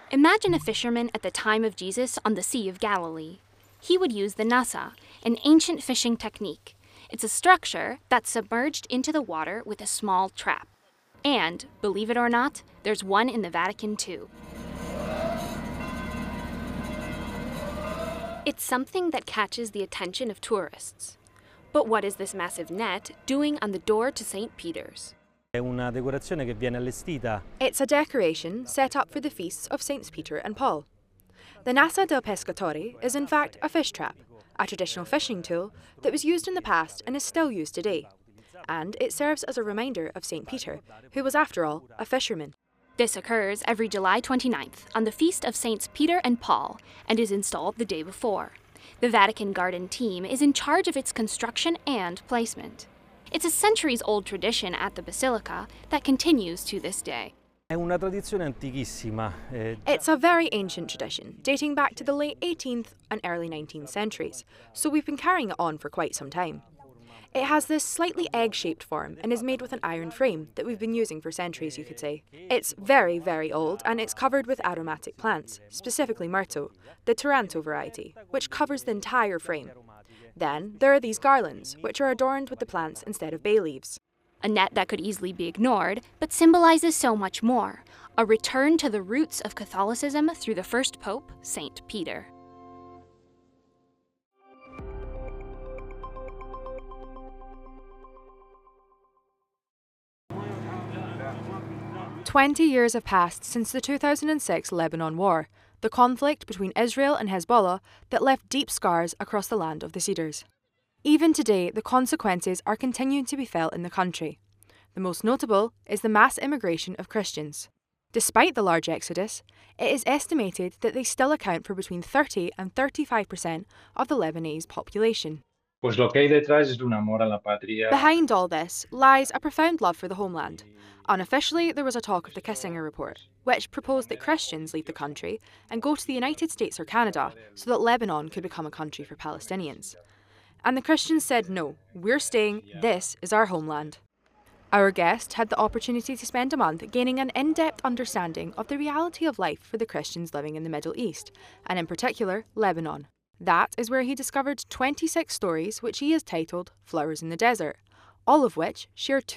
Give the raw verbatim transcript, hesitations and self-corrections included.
Imagine a fisherman at the time of Jesus on the Sea of Galilee. He would use the nasa, an ancient fishing technique. It's a structure that's submerged into the water with a small trap. And, believe it or not, there's one in the Vatican too. It's something that catches the attention of tourists. But what is this massive net doing on the door to Saint Peter's? È una decorazione che viene allestita. It's a decoration set up for the feasts of Saints Peter and Paul. The Nasa del Pescatore is in fact a fish trap, a traditional fishing tool that was used in the past and is still used today. And it serves as a reminder of Saint Peter, who was after all a fisherman. This occurs every July twenty-ninth on the feast of Saints Peter and Paul and is installed the day before. The Vatican Garden team is in charge of its construction and placement. It's a centuries-old tradition at the Basilica that continues to this day. È una tradizione antichissima. eh, It's a very ancient tradition, dating back to the late eighteenth and early nineteenth centuries, so we've been carrying it on for quite some time. It has this slightly egg-shaped form and is made with an iron frame that we've been using for centuries, you could say. It's very, very old and it's covered with aromatic plants, specifically myrtle, the Taranto variety, which covers the entire frame. Then there are these garlands, which are adorned with the plants instead of bay leaves. A net that could easily be ignored, but symbolizes so much more. A return to the roots of Catholicism through the first pope, Saint Peter. Twenty years have passed since the two thousand six Lebanon War, the conflict between Israel and Hezbollah that left deep scars across the land of the Cedars. Even today, the consequences are continuing to be felt in the country. The most notable is the mass immigration of Christians. Despite the large exodus, it is estimated that they still account for between thirty and thirty-five percent of the Lebanese population. Pues lo que hay detrás es un amor a la patria. Behind all this lies a profound love for the homeland. Unofficially, there was a talk of the Kissinger Report, which proposed that Christians leave the country and go to the United States or Canada so that Lebanon could become a country for Palestinians. And the Christians said no, we're staying, this is our homeland. Our guest had the opportunity to spend a month gaining an in-depth understanding of the reality of life for the Christians living in the Middle East, and in particular, Lebanon. That is where he discovered twenty-six stories which he has titled Flowers in the Desert, all of which share two